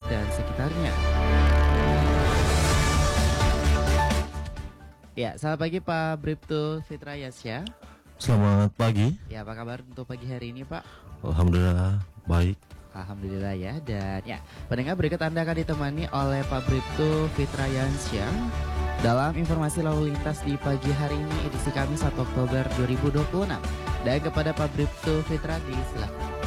dan sekitarnya. Ya, selamat pagi Pak Bribtu Fitrayasya. Selamat pagi. Ya, apa kabar untuk pagi hari ini Pak? Alhamdulillah baik. Alhamdulillah ya. Dan ya, pendengar berikut Anda akan ditemani oleh Pak Bribtu Fitrayasya dalam informasi lalu lintas di pagi hari ini edisi Kamis 1 Oktober 2026. Dan kepada Pak Bribtu Fitra, silakan.